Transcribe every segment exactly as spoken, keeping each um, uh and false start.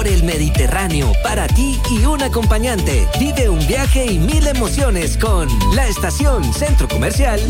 el Mediterráneo, para ti y un acompañante. Vive un viaje y mil emociones con la estación Centro Comercial.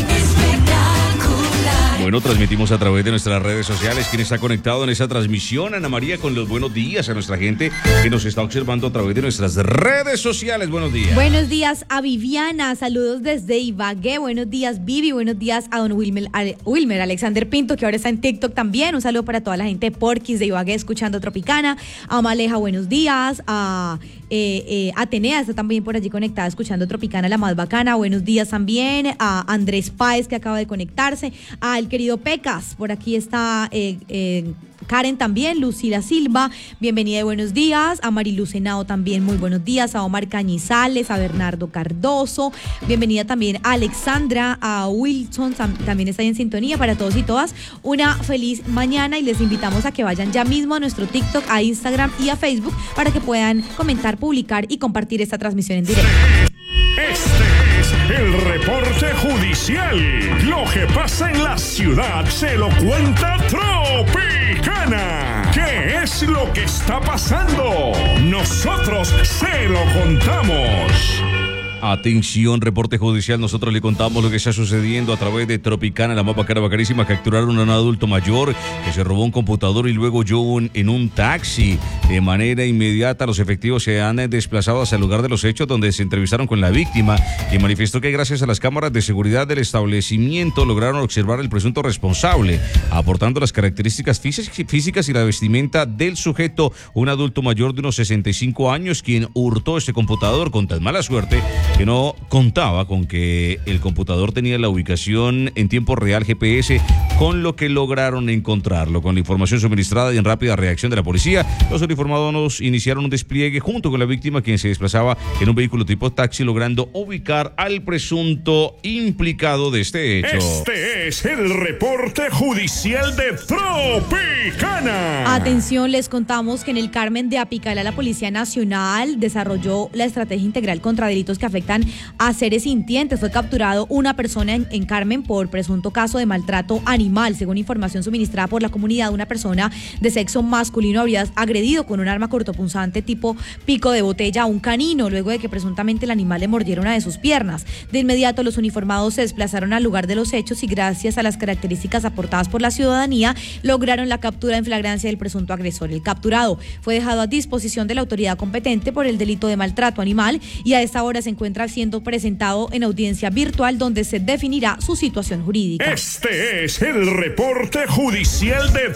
Bueno, transmitimos a través de nuestras redes sociales. ¿Quién está conectado en esa transmisión? Ana María, con los buenos días a nuestra gente que nos está observando a través de nuestras redes sociales. Buenos días. Buenos días a Viviana, saludos desde Ibagué. Buenos días, Vivi. Buenos días a don Wilmer, a Wilmer Alexander Pinto, que ahora está en TikTok también. Un saludo para toda la gente de Porquis de Ibagué escuchando Tropicana. A Maleja, buenos días. A eh, eh, Atenea está también por allí conectada escuchando Tropicana, la más bacana. Buenos días también. A Andrés Páez, que acaba de conectarse. Al querido Pecas, por aquí está eh, eh, Karen también, Lucila Silva, bienvenida y buenos días. A Marilu Senao también, muy buenos días. A Omar Cañizales, a Bernardo Cardoso, bienvenida también a Alexandra, a Wilson, también está ahí en sintonía. Para todos y todas, una feliz mañana y les invitamos a que vayan ya mismo a nuestro TikTok, a Instagram y a Facebook para que puedan comentar, publicar y compartir esta transmisión en directo. Este es el reporte judicial. Lo que pasa en la ciudad se lo cuenta Tropicana. ¿Qué es lo que está pasando? Nosotros se lo contamos. Atención, reporte judicial. Nosotros le contamos lo que está sucediendo a través de Tropicana, la más bacana, bacanísima. Capturaron a un adulto mayor que se robó un computador y luego huyó en un taxi. De manera inmediata, los efectivos se han desplazado hacia el lugar de los hechos, donde se entrevistaron con la víctima, quien manifestó que gracias a las cámaras de seguridad del establecimiento lograron observar al presunto responsable, aportando las características físicas y la vestimenta del sujeto, un adulto mayor de unos sesenta y cinco años, quien hurtó este computador con tan mala suerte que no contaba con que el computador tenía la ubicación en tiempo real G P S, con lo que lograron encontrarlo. Con la información suministrada y en rápida reacción de la policía, los uniformados iniciaron un despliegue junto con la víctima, quien se desplazaba en un vehículo tipo taxi, logrando ubicar al presunto implicado de este hecho. Este es el reporte judicial de Tropicana. Atención, les contamos que en el Carmen de Apicalá la Policía Nacional desarrolló la estrategia integral contra delitos que afectan a seres sintientes. Fue capturado una persona en, en Carmen por presunto caso de maltrato animal. Según información suministrada por la comunidad, una persona de sexo masculino habría agredido con un arma cortopunzante tipo pico de botella a un canino, luego de que presuntamente el animal le mordiera una de sus piernas. De inmediato, los uniformados se desplazaron al lugar de los hechos y gracias a las características aportadas por la ciudadanía, lograron la captura en flagrancia del presunto agresor. El capturado fue dejado a disposición de la autoridad competente por el delito de maltrato animal y a esta hora se encuentra siendo presentado en audiencia virtual, donde se definirá su situación jurídica. Este es el reporte judicial de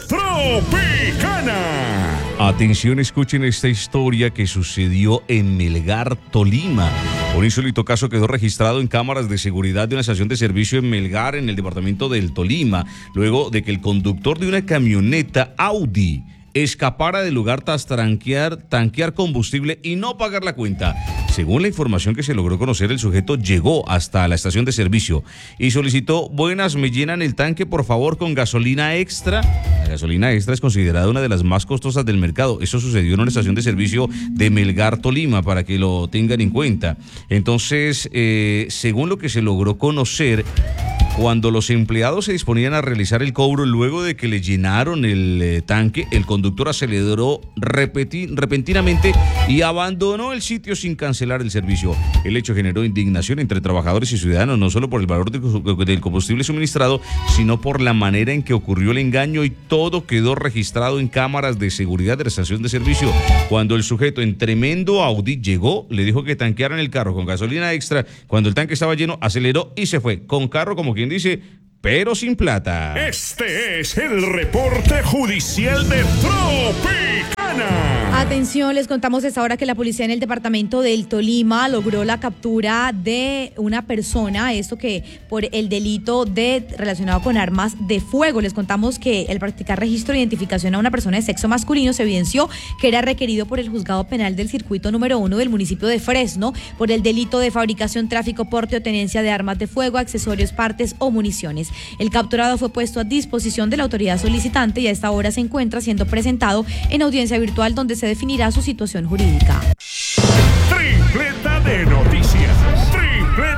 Tropicana. Atención, escuchen esta historia que sucedió en Melgar, Tolima. Un insólito caso quedó registrado en cámaras de seguridad de una estación de servicio en Melgar, en el departamento del Tolima, luego de que el conductor de una camioneta Audi escapara del lugar tras tanquear, tanquear combustible y no pagar la cuenta. Según la información que se logró conocer, el sujeto llegó hasta la estación de servicio y solicitó: buenas, me llenan el tanque por favor con gasolina extra. La gasolina extra es considerada una de las más costosas del mercado. Eso sucedió en una estación de servicio de Melgar, Tolima, para que lo tengan en cuenta. Entonces, eh, según lo que se logró conocer, cuando los empleados se disponían a realizar el cobro, luego de que le llenaron el eh, tanque, el conductor aceleró repeti- repentinamente y abandonó el sitio sin cancelar el servicio. El hecho generó indignación entre trabajadores y ciudadanos, no solo por el valor de, del combustible suministrado, sino por la manera en que ocurrió el engaño, y todo quedó registrado en cámaras de seguridad de la estación de servicio. Cuando el sujeto en tremendo Audi llegó, le dijo que tanquearan el carro con gasolina extra. Cuando el tanque estaba lleno, aceleró y se fue, con carro como quien dice, pero sin plata. Este es el reporte judicial de Tropicana. Atención, les contamos a esta hora que la policía en el departamento del Tolima logró la captura de una persona, esto que por el delito de relacionado con armas de fuego. Les contamos que al practicar registro de identificación a una persona de sexo masculino se evidenció que era requerido por el juzgado penal del circuito número uno del municipio de Fresno por el delito de fabricación, tráfico, porte o tenencia de armas de fuego, accesorios, partes o municiones. El capturado fue puesto a disposición de la autoridad solicitante y a esta hora se encuentra siendo presentado en audiencia virtual, donde se definirá su situación jurídica. Tripleta de noticias, tripleta de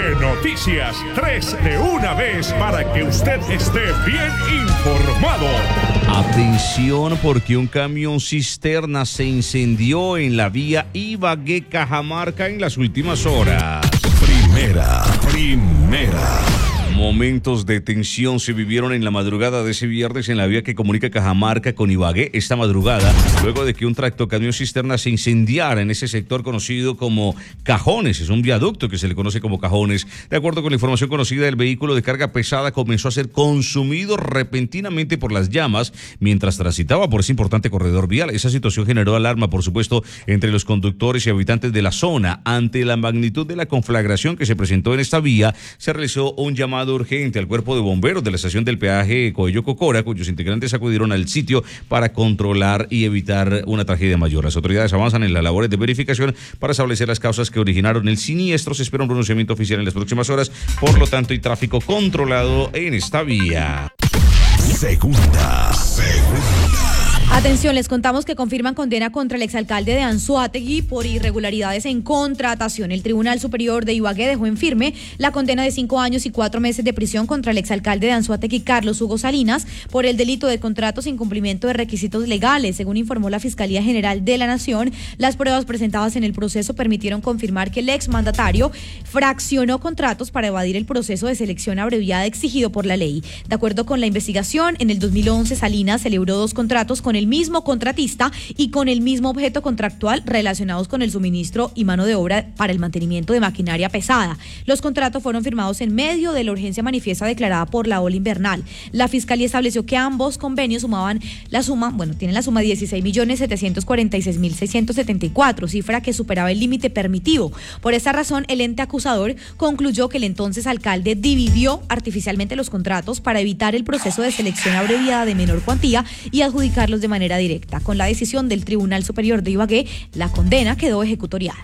de noticias. Tres de una vez para que usted esté bien informado. Atención, porque un camión cisterna se incendió en la vía Ibagué-Cajamarca en las últimas horas. Primera, primera. Momentos de tensión se vivieron en la madrugada de ese viernes en la vía que comunica Cajamarca con Ibagué esta madrugada, luego de que un tractocamión cisterna se incendiara en ese sector conocido como Cajones. Es un viaducto que se le conoce como Cajones. De acuerdo con la información conocida, el vehículo de carga pesada comenzó a ser consumido repentinamente por las llamas mientras transitaba por ese importante corredor vial. Esa situación generó alarma, por supuesto, entre los conductores y habitantes de la zona. Ante la magnitud de la conflagración que se presentó en esta vía, se realizó un llamado urgente al cuerpo de bomberos de la estación del peaje Coello Cocora, cuyos integrantes acudieron al sitio para controlar y evitar una tragedia mayor. Las autoridades avanzan en las labores de verificación para establecer las causas que originaron el siniestro. Se espera un pronunciamiento oficial en las próximas horas, por lo tanto hay tráfico controlado en esta vía. Segunda, segunda. Atención, les contamos que confirman condena contra el exalcalde de Anzoátegui por irregularidades en contratación. El Tribunal Superior de Ibagué dejó en firme la condena de cinco años y cuatro meses de prisión contra el exalcalde de Anzoátegui, Carlos Hugo Salinas, por el delito de contrato sin cumplimiento de requisitos legales. Según informó la Fiscalía General de la Nación, las pruebas presentadas en el proceso permitieron confirmar que el exmandatario fraccionó contratos para evadir el proceso de selección abreviada exigido por la ley. De acuerdo con la investigación, en el dos mil once Salinas celebró dos contratos con el mismo contratista y con el mismo objeto contractual relacionados con el suministro y mano de obra para el mantenimiento de maquinaria pesada. Los contratos fueron firmados en medio de la urgencia manifiesta declarada por la ola invernal. La Fiscalía estableció que ambos convenios sumaban la suma, bueno, tienen la suma de dieciséis millones setecientos cuarenta y seis mil seiscientos setenta y cuatro, cifra que superaba el límite permitido. Por esta razón, el ente acusador concluyó que el entonces alcalde dividió artificialmente los contratos para evitar el proceso de selección abreviada de menor cuantía y adjudicarlos de manera directa. Con la decisión del Tribunal Superior de Ibagué, la condena quedó ejecutoriada.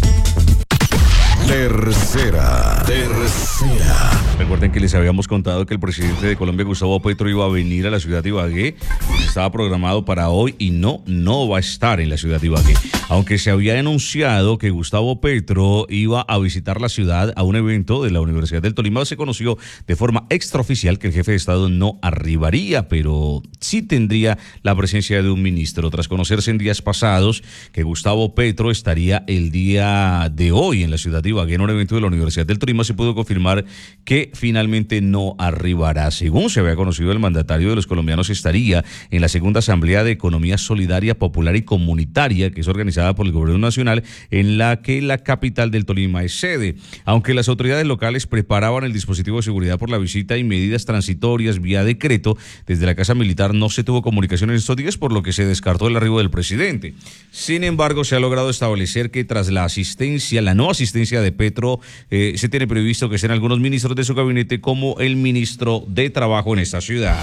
Tercera, tercera. Recuerden que les habíamos contado que el presidente de Colombia, Gustavo Petro, iba a venir a la ciudad de Ibagué. Estaba programado para hoy y no, no va a estar en la ciudad de Ibagué. Aunque se había anunciado que Gustavo Petro iba a visitar la ciudad a un evento de la Universidad del Tolima, se conoció de forma extraoficial que el jefe de Estado no arribaría, pero sí tendría la presencia de un ministro. Tras conocerse en días pasados que Gustavo Petro estaría el día de hoy en la ciudad de Ibagué en un evento de la Universidad del Tolima, se pudo confirmar que finalmente no arribará. Según se había conocido, el mandatario de los colombianos estaría en la segunda Asamblea de Economía Solidaria, Popular y Comunitaria, que es organizada por el Gobierno Nacional, en la que la capital del Tolima es sede. Aunque las autoridades locales preparaban el dispositivo de seguridad por la visita y medidas transitorias vía decreto, desde la Casa Militar no se tuvo comunicación en estos días, por lo que se descartó el arribo del presidente. Sin embargo, se ha logrado establecer que tras la asistencia, la no asistencia de Petro, eh, se tiene previsto que sean algunos ministros de su gabinete, como el ministro de Trabajo en esta ciudad.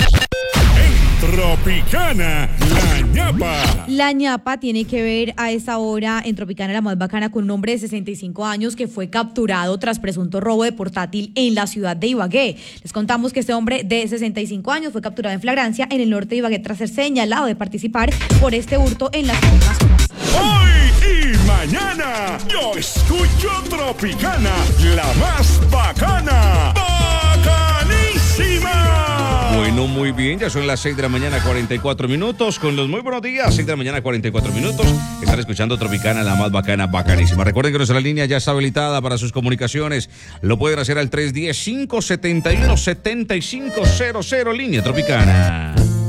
Tropicana, la ñapa. La ñapa tiene que ver a esta hora en Tropicana la más bacana con un hombre de sesenta y cinco años que fue capturado tras presunto robo de portátil en la ciudad de Ibagué. Les contamos que este hombre de sesenta y cinco años fue capturado en flagrancia en el norte de Ibagué tras ser señalado de participar por este hurto en las mismas zonas. Hoy y mañana yo escucho Tropicana, la más bacana. ¡Bacanísima! Bueno, muy bien, ya son las seis de la mañana, cuarenta y cuatro minutos, con los muy buenos días, seis de la mañana, cuarenta y cuatro minutos, están escuchando Tropicana, la más bacana, bacanísima. Recuerden que nuestra línea ya está habilitada para sus comunicaciones, lo pueden hacer al tres uno cero, cinco siete uno, siete cinco cero cero, línea Tropicana.